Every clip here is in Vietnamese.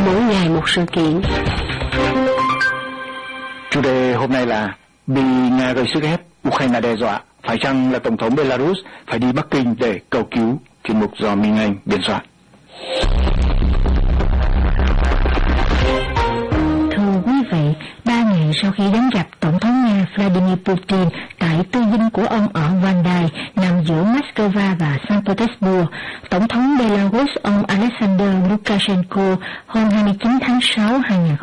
mỗi ngày một sự kiện. Chủ đề hôm nay là bị Nga gây sức ép, Ukraine đe dọa, phải chăng là Tổng thống Belarus phải đi Bắc Kinh để cầu cứu? Chuyên mục do Minh Anh biên soạn. Thưa quý vị, 3 ngày sau khi đánh gặp Tổng thống Nga Vladimir Putin tại tư dinh của ông ở Vandai, nằm giữa Moscow và Saint Petersburg, Tổng thống Belarus ông Alexander Lukashenko hôm 29 tháng 6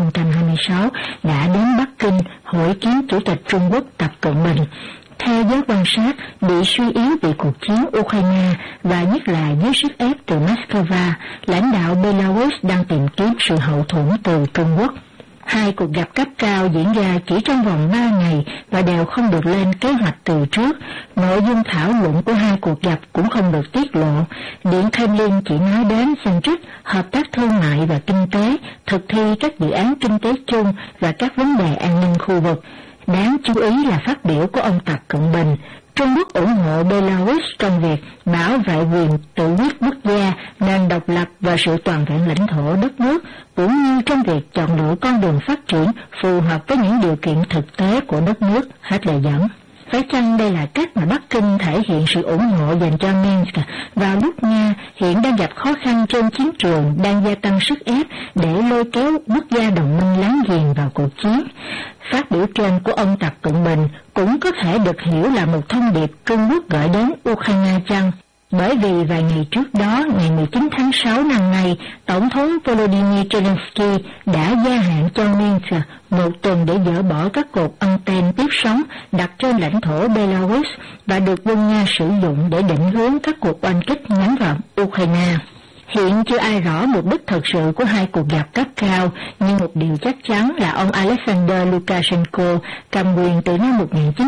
2026 đã đến Bắc Kinh hội kiến Chủ tịch Trung Quốc Tập Cận Bình. Theo giới quan sát, bị suy yếu vì cuộc chiến Ukraine và nhất là dưới sức ép từ Moscow, lãnh đạo Belarus đang tìm kiếm sự hậu thuẫn từ Trung Quốc. Hai cuộc gặp cấp cao diễn ra chỉ trong vòng 3 ngày và đều không được lên kế hoạch từ trước. Nội dung thảo luận của hai cuộc gặp cũng không được tiết lộ. Điện Kremlin chỉ nói đến xin trích, hợp tác thương mại và kinh tế, thực thi các dự án kinh tế chung và các vấn đề an ninh khu vực. Đáng chú ý là phát biểu của ông Tập Cận Bình. Trung Quốc ủng hộ Belarus trong việc bảo vệ quyền tự quyết quốc gia, nền độc lập và sự toàn vẹn lãnh thổ đất nước, cũng như trong việc chọn lựa con đường phát triển phù hợp với những điều kiện thực tế của đất nước. Hết lời dẫn. Phải chăng đây là cách mà Bắc Kinh thể hiện sự ủng hộ dành cho Minsk vào lúc Nga hiện đang gặp khó khăn trên chiến trường, đang gia tăng sức ép để lôi kéo quốc gia đồng minh láng giềng vào cuộc chiến? Phát biểu trên của ông Tập Cận Bình cũng có thể được hiểu là một thông điệp Trung Quốc gửi đến Ukraine chăng? Bởi vì vài ngày trước đó, ngày 19 tháng 6 năm nay, Tổng thống Volodymyr Zelensky đã gia hạn cho Minsk một tuần để dỡ bỏ các cột anten tiếp sóng đặt trên lãnh thổ Belarus và được quân Nga sử dụng để định hướng các cuộc oanh kích nhắm vào Ukraine. Hiện chưa ai rõ mục đích thực sự của hai cuộc gặp cấp cao, nhưng một điều chắc chắn là ông Alexander Lukashenko cầm quyền từ năm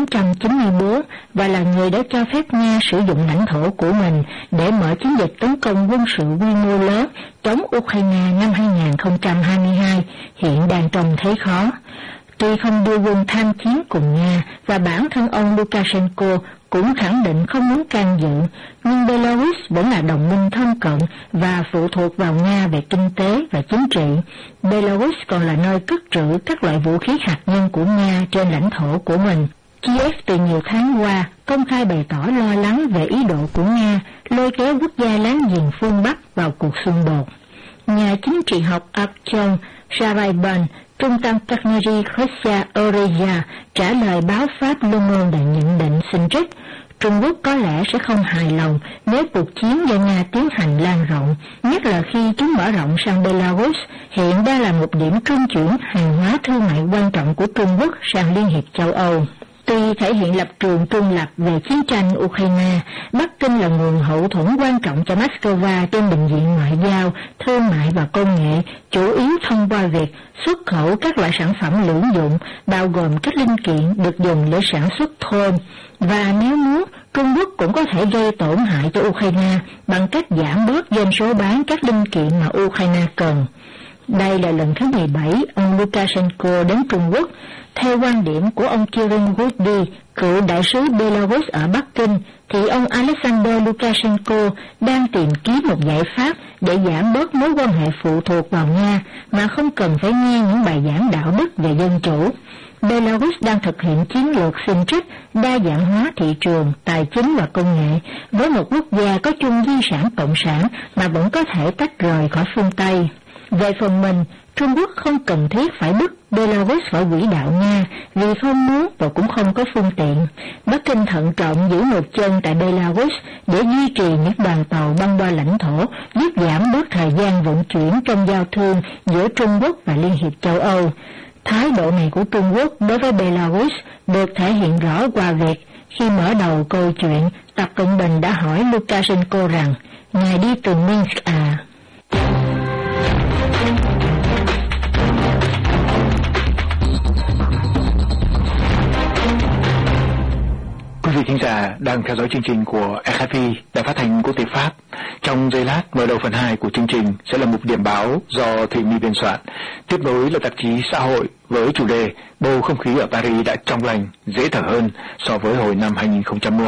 1994 và là người đã cho phép Nga sử dụng lãnh thổ của mình để mở chiến dịch tấn công quân sự quy mô lớn chống Ukraine năm 2022, hiện đang trông thấy khó. Tuy không đưa quân tham chiến cùng Nga và bản thân ông Lukashenko cũng khẳng định không muốn can dự, nhưng Belarus vẫn là đồng minh thân cận và phụ thuộc vào Nga về kinh tế và chính trị. Belarus còn là nơi cất trữ các loại vũ khí hạt nhân của Nga trên lãnh thổ của mình. Kiev từ nhiều tháng qua công khai bày tỏ lo lắng về ý đồ của Nga lôi kéo quốc gia láng giềng phương Bắc vào cuộc xung đột. Nhà chính trị học Artyom Sharaban, Trung tâm Technology Russia Eurasia trả lời báo Pháp Le Monde nhận định xin trích: Trung Quốc có lẽ sẽ không hài lòng nếu cuộc chiến do Nga tiến hành lan rộng, nhất là khi chúng mở rộng sang Belarus, hiện đang là một điểm trung chuyển hàng hóa thương mại quan trọng của Trung Quốc sang Liên hiệp châu Âu. Tuy thể hiện lập trường trung lập về chiến tranh Ukraine, Bắc Kinh là nguồn hậu thuẫn quan trọng cho Moscow trên bình diện ngoại giao, thương mại và công nghệ, chủ yếu thông qua việc xuất khẩu các loại sản phẩm lưỡng dụng, bao gồm các linh kiện được dùng để sản xuất thôn. Và nếu muốn, Trung Quốc cũng có thể gây tổn hại cho Ukraine bằng cách giảm bớt doanh số bán các linh kiện mà Ukraine cần. Đây là lần thứ 17 ông Lukashenko đến Trung Quốc. Theo quan điểm của ông Kirill Rudy, cựu đại sứ Belarus ở Bắc Kinh, thì ông Alexander Lukashenko đang tìm kiếm một giải pháp để giảm bớt mối quan hệ phụ thuộc vào Nga mà không cần phải nghe những bài giảng đạo đức về dân chủ. Belarus đang thực hiện chiến lược xin trích, đa dạng hóa thị trường, tài chính và công nghệ với một quốc gia có chung di sản cộng sản mà vẫn có thể tách rời khỏi phương Tây. Về phần mình, Trung Quốc không cần thiết phải bức Belarus vào quỹ đạo Nga vì không muốn và cũng không có phương tiện. Bắc Kinh thận trọng giữ một chân tại Belarus để duy trì những đoàn tàu băng qua lãnh thổ, giúp giảm bớt thời gian vận chuyển trong giao thương giữa Trung Quốc và Liên hiệp châu Âu. Thái độ này của Trung Quốc đối với Belarus được thể hiện rõ qua việc khi mở đầu câu chuyện, Tập Cận Bình đã hỏi Lukashenko rằng: "Ngài đi từ Minsk à?" Quý vị thính giả đang theo dõi chương trình của RFI Đài Phát thanh Quốc tế Pháp. Trong giây lát mở đầu phần 2 của chương trình sẽ là mục điểm báo do Thùy My biên soạn. Tiếp nối là tạp chí Xã hội với chủ đề Bầu không khí ở Paris đã trong lành, dễ thở hơn so với hồi năm 2010.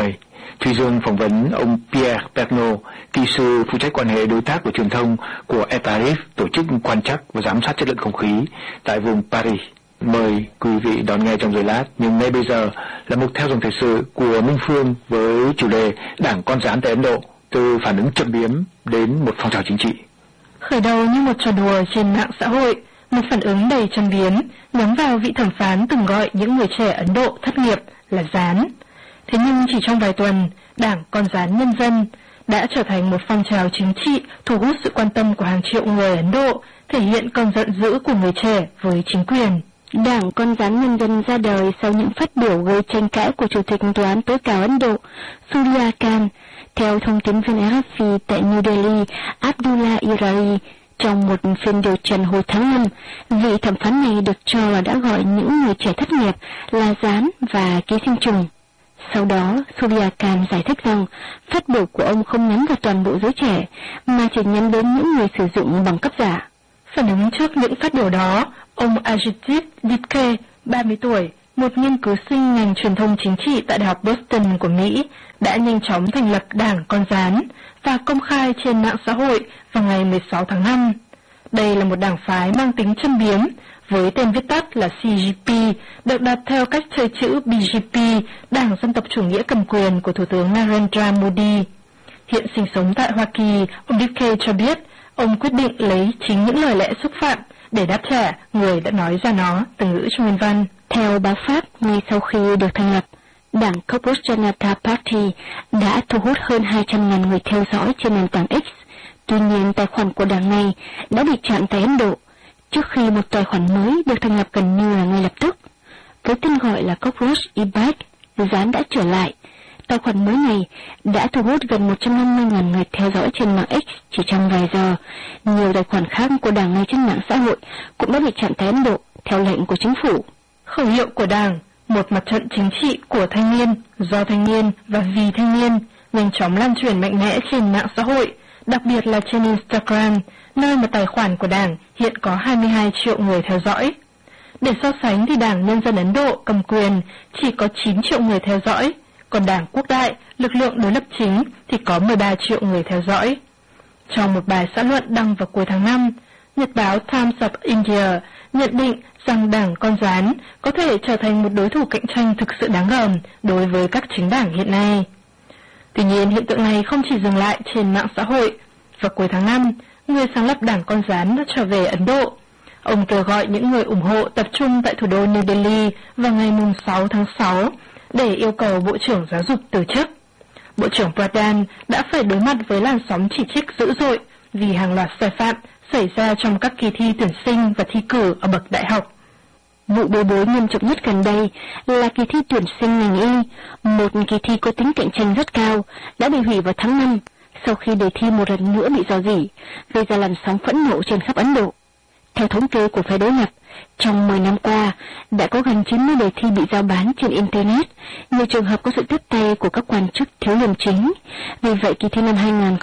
Thùy Dương phỏng vấn ông Pierre Pernaut, kỹ sư phụ trách quan hệ đối tác và truyền thông của EPARIF, tổ chức quan trắc và giám sát chất lượng không khí tại vùng Paris. Mời quý vị đón nghe trong giây lát, nhưng ngay bây giờ là mục theo dòng thời sự của Minh Phương với chủ đề Đảng Con Gián tại Ấn Độ, từ phản ứng châm biếm đến một phong trào chính trị. Khởi đầu như một trò đùa trên mạng xã hội, một phản ứng đầy châm biếm nhắm vào vị thẩm phán từng gọi những người trẻ Ấn Độ thất nghiệp là gián. Thế nhưng chỉ trong vài tuần, Đảng Con Gián Nhân dân đã trở thành một phong trào chính trị thu hút sự quan tâm của hàng triệu người Ấn Độ, thể hiện cơn giận dữ của người trẻ với chính quyền. Đảng Con Gián Nhân dân ra đời sau những phát biểu gây tranh cãi của Chủ tịch Tòa án tối cao Ấn Độ, Surya Kant. Theo thông tin viên RFI tại New Delhi, Abdullah Irai, trong một phiên điều trần hồi tháng 5, vị thẩm phán này được cho là đã gọi những người trẻ thất nghiệp là gián và ký sinh trùng. Sau đó, Surya Kant giải thích rằng phát biểu của ông không nhắm vào toàn bộ giới trẻ, mà chỉ nhắm đến những người sử dụng bằng cấp giả. Phản ứng trước những phát biểu đó, ông Ajit Dipke, 30 tuổi, một nghiên cứu sinh ngành truyền thông chính trị tại Đại học Boston của Mỹ, đã nhanh chóng thành lập Đảng Con Gián và công khai trên mạng xã hội vào ngày 16 tháng 5. Đây là một đảng phái mang tính châm biếm, với tên viết tắt là CGP, được đặt theo cách chơi chữ BJP, Đảng Dân tộc chủ nghĩa cầm quyền của Thủ tướng Narendra Modi. Hiện sinh sống tại Hoa Kỳ, ông Dipke cho biết ông quyết định lấy chính những lời lẽ xúc phạm để đáp trả người đã nói ra nó, từ ngữ trong nguyên văn. Theo báo Pháp, ngay sau khi được thành lập, Đảng Copros Janata Party đã thu hút hơn 200.000 người theo dõi trên nền tảng X. Tuy nhiên, tài khoản của đảng này đã bị chặn tại Ấn Độ, trước khi một tài khoản mới được thành lập gần như là ngay lập tức. Với tên gọi là Copros e-bike, gián đã trở lại. Tài khoản mới này đã thu hút gần 150.000 người theo dõi trên mạng X chỉ trong vài giờ. Nhiều tài khoản khác của đảng này trên mạng xã hội cũng đã bị chặn tại Ấn Độ theo lệnh của chính phủ. Khẩu hiệu của đảng, một mặt trận chính trị của thanh niên, do thanh niên và vì thanh niên, nhanh chóng lan truyền mạnh mẽ trên mạng xã hội, đặc biệt là trên Instagram, nơi mà tài khoản của đảng hiện có 22 triệu người theo dõi. Để so sánh thì Đảng Nhân dân Ấn Độ cầm quyền chỉ có 9 triệu người theo dõi, còn Đảng Quốc đại, lực lượng đối lập chính, thì có 13 triệu người theo dõi. Trong một bài xã luận đăng vào cuối tháng 5, Nhật báo Times of India nhận định rằng Đảng Con Gián có thể trở thành một đối thủ cạnh tranh thực sự đáng gờm đối với các chính đảng hiện nay. Tuy nhiên, hiện tượng này không chỉ dừng lại trên mạng xã hội. Vào cuối tháng 5, người sáng lập Đảng Con Gián đã trở về Ấn Độ. Ông kêu gọi những người ủng hộ tập trung tại thủ đô New Delhi vào ngày 6 tháng 6 để yêu cầu Bộ trưởng Giáo dục từ chức. Bộ trưởng Pradhan đã phải đối mặt với làn sóng chỉ trích dữ dội vì hàng loạt sai phạm xảy ra trong các kỳ thi tuyển sinh và thi cử ở bậc đại học. Vụ bê bối nghiêm trọng nhất gần đây là kỳ thi tuyển sinh ngành y, một kỳ thi có tính cạnh tranh rất cao, đã bị hủy vào tháng 5 sau khi đề thi một lần nữa bị rò rỉ, gây ra làn sóng phẫn nộ trên khắp Ấn Độ. Theo thống kê của phe đối lập, trong 10 năm qua, đã có gần 90 đề thi bị giao bán trên Internet, nhiều trường hợp có sự tiếp tay của các quan chức thiếu liêm chính. Vì vậy, kỳ thi năm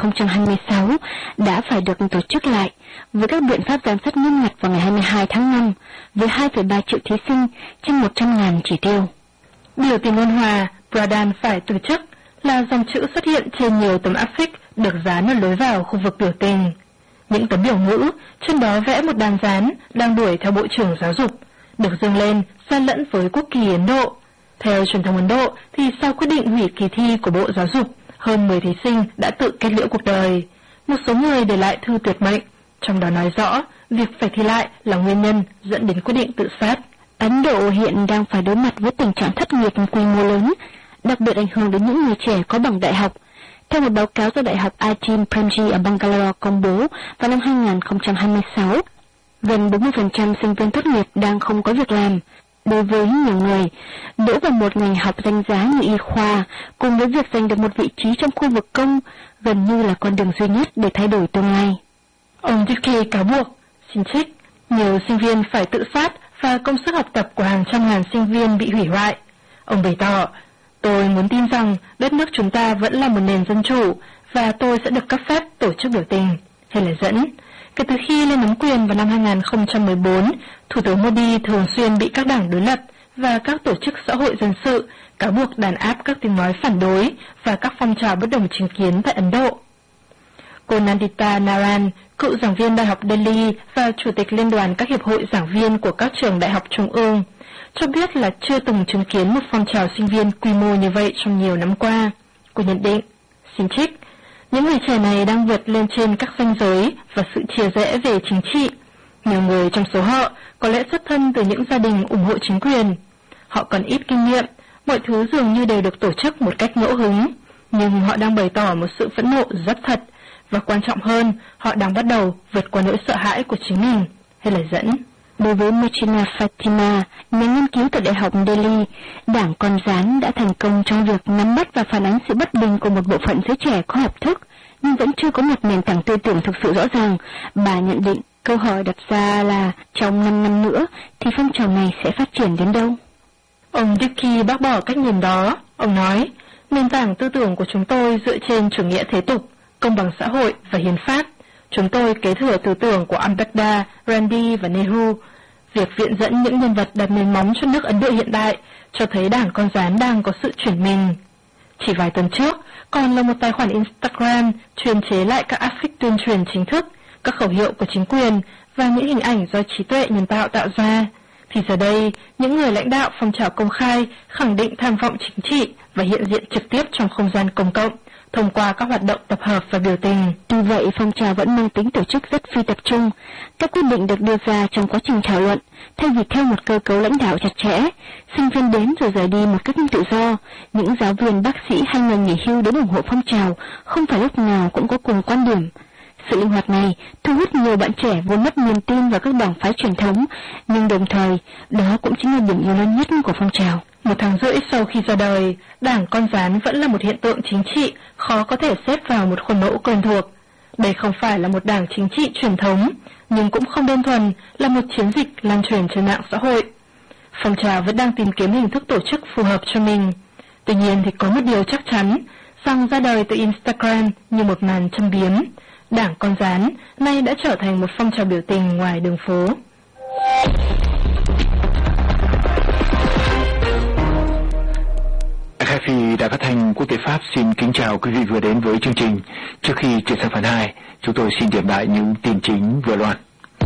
2026 đã phải được tổ chức lại, với các biện pháp giám sát nghiêm ngặt vào ngày 22 tháng 5, với 2,3 triệu thí sinh trên 100.000 chỉ tiêu. Biểu tình ôn hòa, Pradhan phải từ chức là dòng chữ xuất hiện trên nhiều tấm áp phích được dán ở lối vào khu vực biểu tình. Những tấm biểu ngữ, trên đó vẽ một đàn gián đang đuổi theo Bộ trưởng Giáo dục, được dâng lên xen lẫn với quốc kỳ Ấn Độ. Theo truyền thông Ấn Độ, thì sau quyết định hủy kỳ thi của Bộ Giáo dục, hơn 10 thí sinh đã tự kết liễu cuộc đời. Một số người để lại thư tuyệt mệnh, trong đó nói rõ việc phải thi lại là nguyên nhân dẫn đến quyết định tự sát. Ấn Độ hiện đang phải đối mặt với tình trạng thất nghiệp quy mô lớn, đặc biệt ảnh hưởng đến những người trẻ có bằng đại học. Theo một báo cáo do Đại học IIT Premji ở Bangalore công bố vào năm 2026, gần 40% sinh viên tốt nghiệp đang không có việc làm. Đối với nhiều người, đỗ vào một ngành học danh giá như y khoa, cùng với việc giành được một vị trí trong khu vực công, gần như là con đường duy nhất để thay đổi tương lai. Ông Dipke cáo buộc, xin trích, nhiều sinh viên phải tự sát và công sức học tập của hàng trăm ngàn sinh viên bị hủy hoại. Ông bày tỏ, tôi muốn tin rằng đất nước chúng ta vẫn là một nền dân chủ và tôi sẽ được cấp phép tổ chức biểu tình hay là dẫn. Kể từ khi lên nắm quyền vào năm 2014, Thủ tướng Modi thường xuyên bị các đảng đối lập và các tổ chức xã hội dân sự cáo buộc đàn áp các tiếng nói phản đối và các phong trào bất đồng chính kiến tại Ấn Độ. Cô Nandita Naran, cựu giảng viên Đại học Delhi và Chủ tịch Liên đoàn các hiệp hội giảng viên của các trường đại học trung ương, cho biết là chưa từng chứng kiến một phong trào sinh viên quy mô như vậy trong nhiều năm qua. Cô nhận định, xin trích, những người trẻ này đang vượt lên trên các ranh giới và sự chia rẽ về chính trị. Nhiều người trong số họ có lẽ xuất thân từ những gia đình ủng hộ chính quyền. Họ còn ít kinh nghiệm, mọi thứ dường như đều được tổ chức một cách ngẫu hứng, nhưng họ đang bày tỏ một sự phẫn nộ rất thật, và quan trọng hơn, họ đang bắt đầu vượt qua nỗi sợ hãi của chính mình. Hay lời dẫn. Đối với Mujina Fatima, nhà nghiên cứu tại Đại học Delhi, đảng Con Rán đã thành công trong việc nắm bắt và phản ánh sự bất bình của một bộ phận giới trẻ có học thức, nhưng vẫn chưa có một nền tảng tư tưởng thực sự rõ ràng. Bà nhận định, câu hỏi đặt ra là trong 5 năm nữa thì phong trào này sẽ phát triển đến đâu? Ông Dickey bác bỏ cách nhìn đó. Ông nói, nền tảng tư tưởng của chúng tôi dựa trên chủ nghĩa thế tục, công bằng xã hội và hiến pháp. Chúng tôi kế thừa tư tưởng của Ambedkar, Gandhi và Nehru. Việc viện dẫn những nhân vật đặt nền móng cho nước Ấn Độ hiện đại cho thấy đảng Con Rán đang có sự chuyển mình. Chỉ vài tuần trước, còn là một tài khoản Instagram chuyên chế lại các áp phích tuyên truyền chính thức, các khẩu hiệu của chính quyền và những hình ảnh do trí tuệ nhân tạo tạo ra. Thì giờ đây, những người lãnh đạo phong trào công khai khẳng định tham vọng chính trị và hiện diện trực tiếp trong không gian công cộng, thông qua các hoạt động tập hợp và biểu tình. Tuy vậy, phong trào vẫn mang tính tổ chức rất phi tập trung. Các quyết định được đưa ra trong quá trình thảo luận, thay vì theo một cơ cấu lãnh đạo chặt chẽ. Sinh viên đến rồi rời đi một cách tự do. Những giáo viên, bác sĩ hay người nghỉ hưu đến ủng hộ phong trào không phải lúc nào cũng có cùng quan điểm. Sự linh hoạt này thu hút nhiều bạn trẻ vốn mất niềm tin vào các đảng phái truyền thống, nhưng đồng thời, đó cũng chính là điểm yếu lớn nhất của phong trào. 1 tháng rưỡi sau khi ra đời, đảng Con Rán vẫn là một hiện tượng chính trị khó có thể xếp vào một khuôn mẫu quen thuộc. Đây không phải là một đảng chính trị truyền thống, nhưng cũng không đơn thuần là một chiến dịch lan truyền trên mạng xã hội. Phong trào vẫn đang tìm kiếm hình thức tổ chức phù hợp cho mình. Tuy nhiên thì có một điều chắc chắn, rằng ra đời từ Instagram như một màn châm biếm, đảng Con Rán nay đã trở thành một phong trào biểu tình ngoài đường phố. RFI Đài Phát thanh Quốc tế Pháp xin kính chào quý vị vừa đến với chương trình. Trước khi chuyển sang phần 2, chúng tôi xin điểm lại những tin chính vừa loan.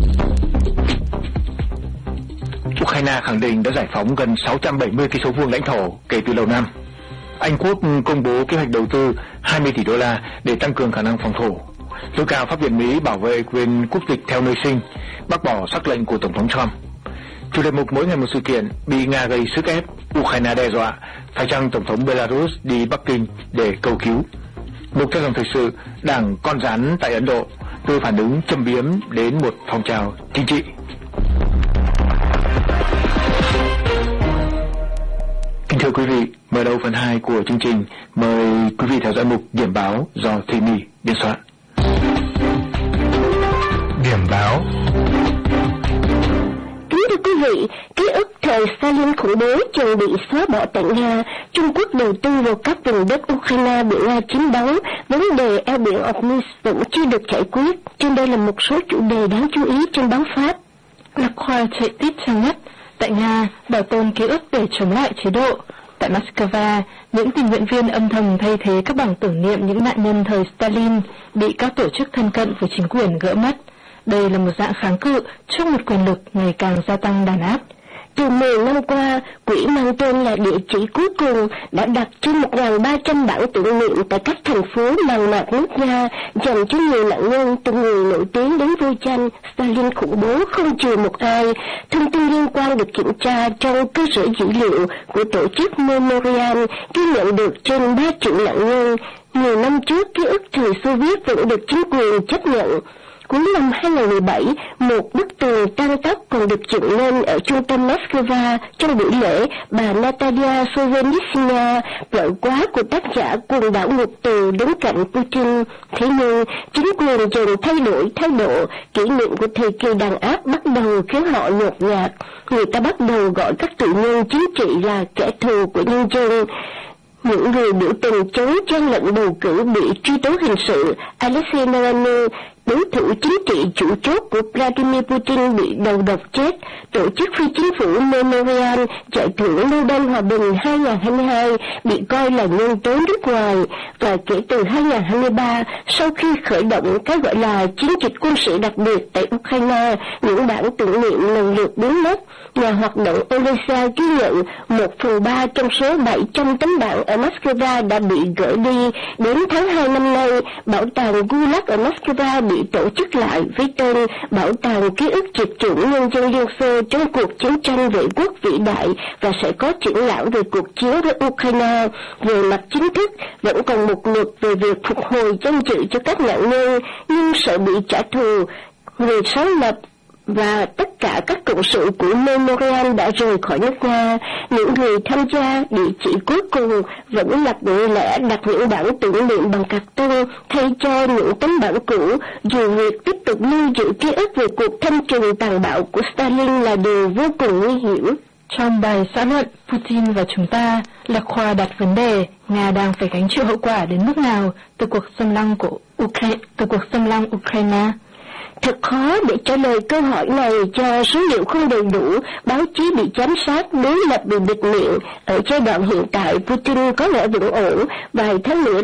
Ukraine khẳng định đã giải phóng gần 670 cây số vuông lãnh thổ kể từ đầu năm. Anh Quốc công bố kế hoạch đầu tư 20 tỷ đô la để tăng cường khả năng phòng thủ. Tối cao Pháp viện Mỹ bảo vệ quyền quốc tịch theo nơi sinh, bác bỏ sắc lệnh của Tổng thống Trump. Chủ đề mục mỗi ngày một sự kiện, bị Nga gây sức ép, Ukraine đe dọa, phải chăng Tổng thống Belarus đi Bắc Kinh để cầu cứu. Mục theo dòng thời sự, đảng Con Rán tại Ấn Độ, từ phản ứng châm biếm đến một phong trào chính trị. Kính thưa quý vị, mở đầu phần 2 của chương trình, mời quý vị theo dõi mục điểm báo do Thùy My biên soạn. Điểm báo. Kính thưa quý vị, ký ức thời Stalin khủng bố chuẩn bị xóa bỏ tại Nga. Trung Quốc đầu tư vào các vùng đất Ukraine bị Nga chiếm đóng. Vấn đề eo biển Ormuz vẫn chưa được giải quyết. Trên đây là một số chủ đề đáng chú ý trên báo Pháp. Lạc Khoa chạy tít trang nhất. Tại Nga, bảo tồn ký ức để chống lại chế độ. Tại Moscow, những tình nguyện viên âm thầm thay thế các bảng tưởng niệm những nạn nhân thời Stalin bị các tổ chức thân cận với chính quyền gỡ mất. Đây là một dạng kháng cự trước một quyền lực ngày càng gia tăng đàn áp. Từ 10 năm qua, quỹ mang tên là địa chỉ cuối cùng đã đặt trên 1.300 bảng tưởng niệm tại các thành phố màng mạc nước Nga dành cho nhiều nạn nhân từ người nổi tiếng đến vô danh. Stalin khủng bố không trừ một ai. Thông tin liên quan được kiểm tra trong cơ sở dữ liệu của tổ chức Memorial ghi nhận được trên 3 triệu nạn nhân. Nhiều năm trước, ký ức thời Xô Viết vẫn được chính quyền chấp nhận. Cuối năm 2017, một bức tường tăng tốc còn được dựng lên ở trung tâm Moscow. Trong buổi lễ, bà Natalia Solzhenitsyn, vợ quá của tác giả Quần đảo ngục tù, đứng cạnh Putin. Thế nhưng, chính quyền dần thay đổi thái độ, kỷ niệm của thời kỳ đàn áp bắt đầu khiến họ nhột nhạt. Người ta bắt đầu gọi các tù nhân chính trị là kẻ thù của nhân dân. Những người biểu tình chống gian lận bầu cử bị truy tố hình sự. Alexei Navalny, đối thủ chính trị chủ chốt của Vladimir Putin bị đầu độc chết, tổ chức phi chính phủ Memorial giải thưởng Nobel Hòa bình 2022 bị coi là nhân tố nước ngoài, và kể từ 2023, sau khi khởi động cái gọi là chiến dịch quân sự đặc biệt tại Ukraine, những bản tưởng niệm lần lượt biến mất. Nhà hoạt động Olesa ghi nhận 1/3 trong số 700 tấm bảng ở Moscow đã bị gửi đi. Đến tháng 2 năm nay, bảo tàng Gulag ở Moscow bị tổ chức lại với tên Bảo tàng ký ức diệt chủng nhân dân Liên Xô trong cuộc chiến tranh vệ quốc vĩ đại, và sẽ có triển lãm về cuộc chiến với Ukraine. Về mặt chính thức, vẫn còn một luật về việc phục hồi danh dự cho các nạn nhân, nhưng sợ bị trả thù. Người sáng lập và tất cả các cộng sự của Memorial đã rời khỏi nước Nga. Những người tham gia địa chỉ cuối cùng vẫn lặp lẽ đặt những bản tưởng niệm bằng carton thay cho những tấm bản cũ, dù việc tiếp tục lưu giữ ký ức về cuộc thâm trừng tàn bạo của Stalin là điều vô cùng nguy hiểm. Trong bài xã luận Putin và chúng ta, Lạc Khoa đặt vấn đề Nga đang phải gánh chịu hậu quả đến mức nào từ cuộc xâm lăng Ukraine. Thật khó để trả lời câu hỏi này do số liệu không đầy đủ, báo chí bị giám sát, đối lập bị bịt miệng. Ở giai đoạn hiện tại, Putin có lẽ vẫn ổn, vài tháng nữa